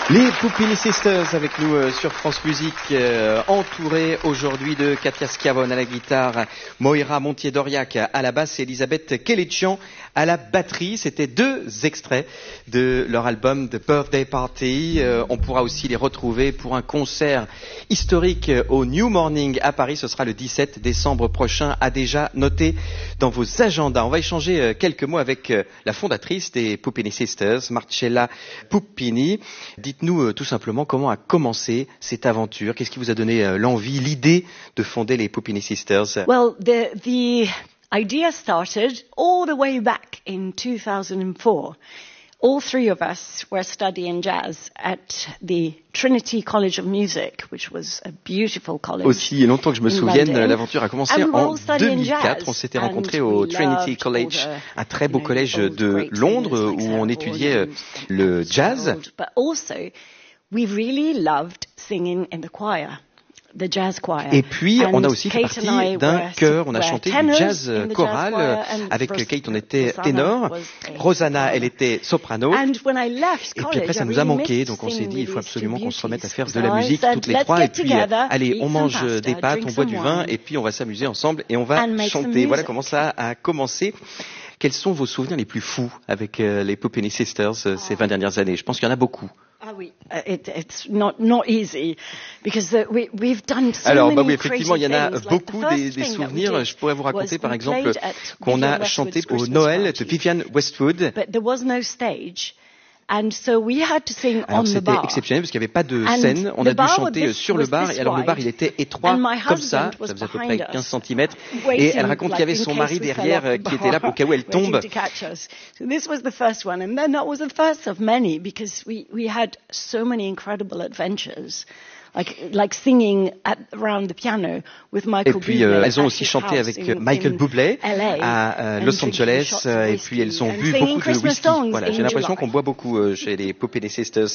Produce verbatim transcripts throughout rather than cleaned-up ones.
Les Puppini Sisters avec nous euh, sur France Musique, euh, entourés aujourd'hui de Katia Schiavone à la guitare, Moira Montier-Doriac à la basse et Elisabeth Kelletchian à la batterie. C'était deux extraits de leur album The Birthday Party. Euh, on pourra aussi les retrouver pour un concert historique au New Morning à Paris. Ce sera le dix-sept décembre prochain, à déjà noter dans vos agendas. On va échanger euh, quelques mots avec euh, la fondatrice des Puppini Sisters, Marcella Puppini. Dites-nous euh, tout simplement comment a commencé cette aventure. Qu'est-ce qui vous a donné euh, l'envie, l'idée de fonder les Puppini Sisters? Well, the, the idea started all the way back in two thousand four. All three of us were studying jazz at the Trinity College of Music, which was a beautiful college. Aussi longtemps que je me souvienne, l'aventure a commencé en deux mille quatre. On s'était rencontrés au Trinity College, un très beau collège de Londres où on étudiait le jazz. But also, we really loved singing in the choir. The jazz choir. Et puis, on a aussi fait partie d'un chœur. On a chanté du jazz choral. Avec Kate, on était ténor. Rosanna, elle était soprano. Et puis après, ça nous a manqué. Donc on s'est dit, il faut absolument qu'on se remette à faire de la musique toutes les trois. Et puis, allez, on mange des pâtes, on boit du vin, et puis on va s'amuser ensemble et on va chanter. Voilà comment ça a commencé. Quels sont vos souvenirs les plus fous avec euh, les Puppini Sisters euh, ces vingt dernières années? Je pense qu'il y en a beaucoup. Ah oui, uh, it, it's not not easy because uh, we we've done so Alors, many bah oui, effectivement, il y en a things. beaucoup Like des, des souvenirs. Je pourrais vous raconter, par exemple, qu'on Vivian a chanté Westwood's au Noël Christmas de Vivian Westwood. But there was no stage. And so we had to sing Alors on the c'était bar. exceptionnel parce qu'il n'y avait pas de And scène. On a the dû bar chanter was- sur le was bar. this Et alors le bar, wide. il était étroit And my comme ça. husband was Ça faisait à peu behind près us, quinze centimètres. Et waiting, elle raconte qu'il y avait like, in son case mari we fell derrière off euh, the qui était là bar, au cas où elle waiting tombe. to catch us. So this was the first one, and then that was the first of many because we we had so many incredible adventures. Like, like singing at, around the piano with Et Michael puis Bublé euh, elles ont at aussi his chanté house avec in- Michael in Bublé L A à euh, and Los drinking Angeles. shots of euh, Et whiskey puis elles ont and bu singing beaucoup de Christmas whisky. songs Voilà, in j'ai l'impression July. qu'on boit beaucoup euh, chez les Puppini Sisters.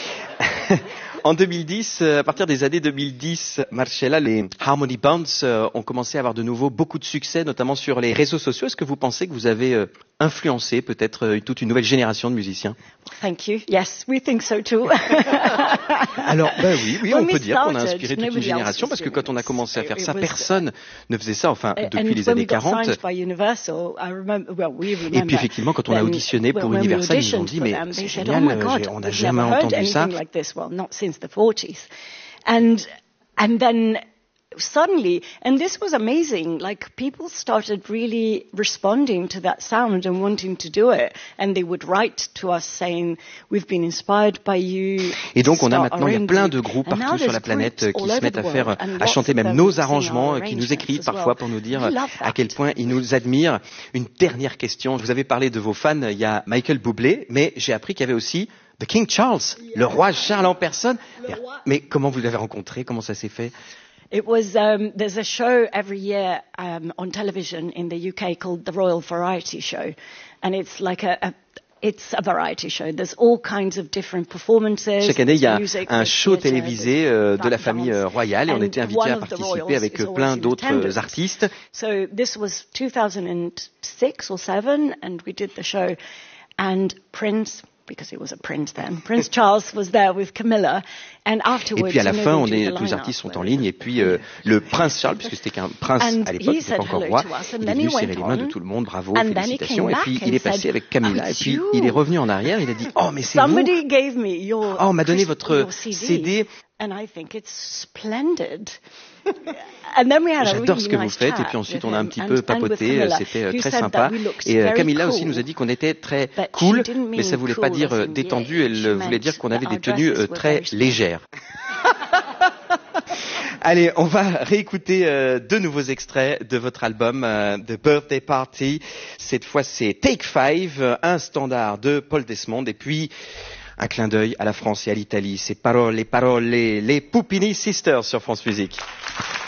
En deux mille dix, euh, à partir des années deux mille dix, Marcella, les Harmony Bands euh, ont commencé à avoir de nouveau beaucoup de succès, notamment sur les réseaux sociaux. Est-ce que vous pensez que vous avez euh, influencé peut-être euh, toute une nouvelle génération de musiciens? Thank you. Yes, we think so too. Alors, ben oui, oui, When on we peut dire qu'on a started, inspiré toute une nobody else génération was parce que doing quand on a commencé à this. faire It ça, was- personne ne faisait ça, enfin, And depuis les when années we got quarante. signed by Universal, I remember, well, we remember, Et puis effectivement, quand on a then, auditionné pour when we Universal, ils nous ont auditioned dit, for mais them, c'est they said, génial, oh my God, j'ai- on n'a we've jamais never heard entendu ça. anything like this. Well, not since the forties. And, and then suddenly, and this was amazing, like people started really responding to that sound and wanting to do it. And they would write to us saying, we've been inspired by you. Et donc, on a Start maintenant, il y a our plein own de groupes And now partout sur there's la planète groups qui all se over mettent the à faire, world, and à lots chanter of même them nos sing our arrangements, qui nous arrangements écrivent as parfois well. pour nous dire We love à that. quel point ils nous admirent. Une dernière question. Vous avez parlé de vos fans. Il y a Michael Bublé, mais j'ai appris qu'il y avait aussi The King Charles, le roi Charles en personne. Mais comment vous l'avez rencontré? Comment ça s'est fait? It was, um, there's a show every year um, on television in the U K called the Royal Variety Show. And it's like a, a it's a variety show. There's all kinds of different performances. Chaque année, il y a music, un there's show theatre, télévisé euh, de la there's famille euh, dance. royale et on And était invités one à of the participer royals avec is euh, always plein in d'autres attendance. artistes. So this was two thousand six or seven, and we did the show. And Prince, because he was a prince then, Prince Charles was there with Camilla. And Et afterwards, puis à la you know, fin, they on do est, the tous les line-up artistes sont en where- ligne et puis euh, le prince Charles, puisque c'était qu'un prince And à l'époque, he il n'était pas said encore hello roi, to us, and il est then venu he serrer went les mains de on, tout le monde, bravo, and then he félicitations. came Et back puis and il est said, passé avec "Oh, Camilla et it's puis you." il est revenu en arrière, il a dit oh mais c'est vous. Somebody gave me your, Oh, on m'a donné Chris- votre your C D, C D. and I think it's splendid. And then we had a J'adore really ce que vous nice faites et chat puis ensuite with on a un him petit and- peu and with papoté, Camilla, c'était euh, who très said sympa. that we looked Et euh, very Camilla aussi cool, nous a dit qu'on était très but she cool, didn't mais ça mean voulait pas cool dire as euh, in the détendu, age. elle She euh, voulait meant dire qu'on avait that des our tenues dresses euh, were très very small. légères. Allez, on va réécouter euh, deux nouveaux extraits de votre album euh, The Birthday Party. Cette fois, c'est Take Five, euh, un standard de Paul Desmond, et puis un clin d'œil à la France et à l'Italie. C'est Parole, les paroles, les, les Puppini Sisters sur France Musique.